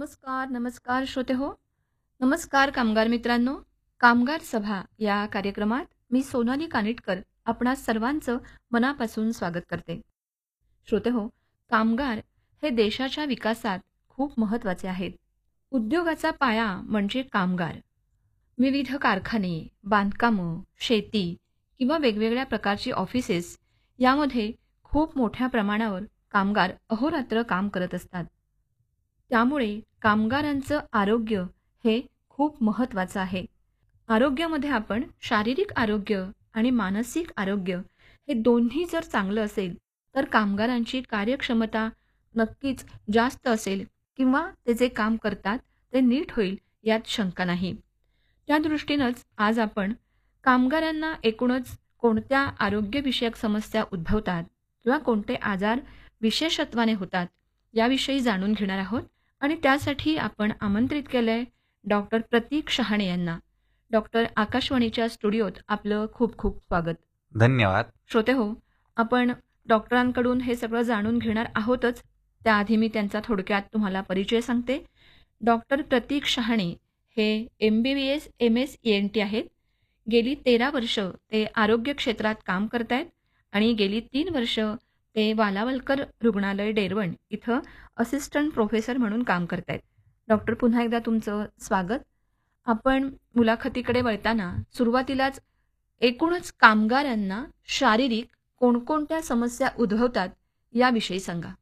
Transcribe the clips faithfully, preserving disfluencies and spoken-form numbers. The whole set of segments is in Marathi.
नमस्कार, नमस्कार श्रोते हो. नमस्कार कामगार मित्रांनो. कामगार सभा या कार्यक्रमात मी सोनाली कानिटकर आपणा सर्वांचं मनापासून स्वागत करते. श्रोते हो, कामगार हे देशाच्या विकासात खूप महत्त्वाचे आहेत. उद्योगाचा पाया म्हणजे कामगार. विविध कारखाने, बांधकामं, शेती किंवा वेगवेगळ्या प्रकारची ऑफिसेस यामध्ये खूप मोठ्या प्रमाणावर कामगार अहोरात्र काम करत असतात. त्यामुळे कामगारांचं आरोग्य हे खूप महत्त्वाचं आहे. आरोग्यामध्ये आपण शारीरिक आरोग्य आणि मानसिक आरोग्य हे दोन्ही जर चांगलं असेल, तर कामगारांची कार्यक्षमता नक्कीच जास्त असेल किंवा ते जे काम करतात ते नीट होईल यात शंका नाही. त्या दृष्टीनंच आज आपण कामगारांना एकूणच कोणत्या आरोग्यविषयक समस्या उद्भवतात किंवा कोणते आजार विशेषत्वाने होतात याविषयी जाणून घेणार आहोत. आणि त्यासाठी आपण आमंत्रित केलं आहे डॉक्टर प्रतीक शहाणे यांना. डॉक्टर आकाशवाणीच्या स्टुडिओत आपलं खूप खूप स्वागत. धन्यवाद. श्रोते हो, आपण डॉक्टरांकडून हे सगळं जाणून घेणार आहोतच. त्याआधी मी त्यांचा थोडक्यात तुम्हाला परिचय सांगते. डॉक्टर प्रतीक शहाणे हे एम बी बी S M S E N T आहेत. गेली तेरा वर्ष ते आरोग्य क्षेत्रात काम करत आहेत आणि गेली तीन वर्ष ते वालावलकर रुग्णालय डेरवण इथं असिस्टंट प्रोफेसर म्हणून काम करत आहेत. डॉक्टर पुन्हा एकदा तुमचं स्वागत. आपण मुलाखतीकडे वळताना सुरुवातीलाच एकूणच कामगारांना शारीरिक कोणकोणत्या समस्या उद्भवतात याविषयी सांगा.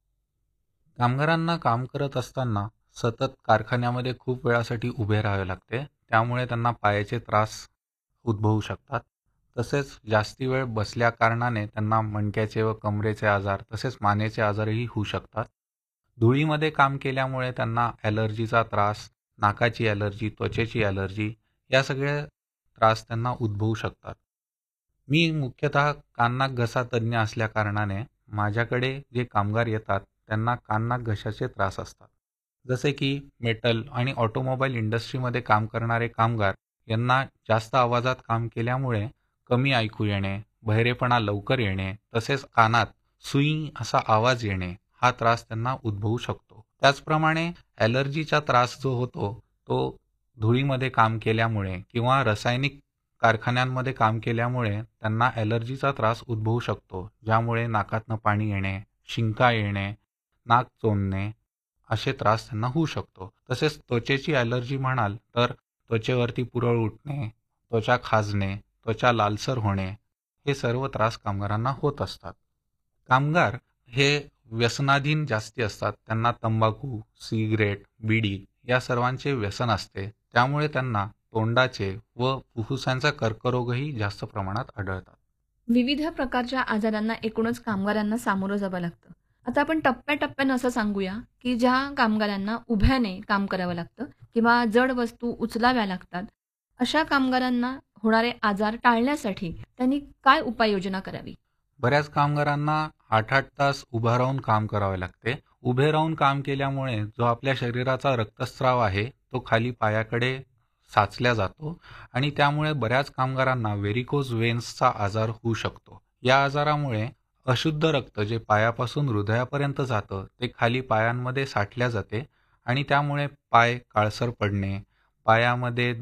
कामगारांना काम करत असताना सतत कारखान्यामध्ये खूप वेळासाठी उभे राहावे लागते. त्यामुळे त्यांना पायाचे त्रास उद्भवू शकतात. तसेच जास्ती वेळ बसल्या कारणाने त्यांना मणक्याचे व कमरेचे आजार तसेच मानेचे आजारही होऊ शकतात. धुळीमध्ये काम केल्यामुळे त्यांना ॲलर्जीचा त्रास, नाकाची ॲलर्जी, त्वचेची ॲलर्जी या सगळे त्रास त्यांना उद्भवू शकतात. मी मुख्यतः कान नाक घसा तज्ज्ञ असल्याकारणाने माझ्याकडे जे कामगार येतात त्यांना कान नाक घशाचे त्रास असतात. जसे की मेटल आणि ऑटोमोबाईल इंडस्ट्रीमध्ये काम करणारे कामगार यांना जास्त आवाजात काम केल्यामुळे कमी ऐकू येणे, बहिरेपणा लवकर येणे तसेच कानात सुई असा आवाज येणे हा त्रास त्यांना उद्भवू शकतो. त्याचप्रमाणे ॲलर्जीचा त्रास जो होतो तो धुळीमध्ये काम केल्यामुळे किंवा रासायनिक कारखान्यांमध्ये काम केल्यामुळे त्यांना ॲलर्जीचा त्रास उद्भवू शकतो. ज्यामुळे नाकातनं पाणी येणे, शिंका येणे, नाक चोंदणे असे त्रास त्यांना होऊ शकतो. तसेच त्वचेची ॲलर्जी म्हणाल तर त्वचेवरती पुरळ उठणे, त्वचा खाजणे, त्वचा लालसर होणे हे सर्व त्रास कामगारांना होत असतात. कामगार हे व्यसनाधीन जास्ती असतात. त्यांना तंबाखू, सिगरेट, बिडी या सर्वांचे व्यसन असते. त्यामुळे त्यांना तोंडाचे व फुफ्फुसांचा कर्करोगही जास्त प्रमाणात आढळतात. विविध प्रकारच्या आजारांना एकूणच कामगारांना सामोरं जावं लागतं. आता आपण टप्प्याटप्प्यानं असं सांगूया की ज्या कामगारांना उभ्याने काम करावं लागतं किंवा जड वस्तू उचलाव्या लागतात, अशा कामगारांना होणारे आजार टाळण्यासाठी त्यांनी काय उपाययोजना करावी? बऱ्याच कामगारांना आठ आठ तास उभा राहून काम करावे लागते. उभे राहून काम केल्यामुळे जो आपल्या शरीराचा रक्तस्राव आहे तो खाली पायाकडे साचल्या जातो आणि त्यामुळे बऱ्याच कामगारांना व्हेरिकोज वेन्सचा आजार होऊ शकतो. या आजारामुळे अशुद्ध रक्त जे पायापासून हृदयापर्यंत जातं ते खाली पायांमध्ये साठल्या जाते आणि त्यामुळे पाय काळसर पडणे, पायामध्ये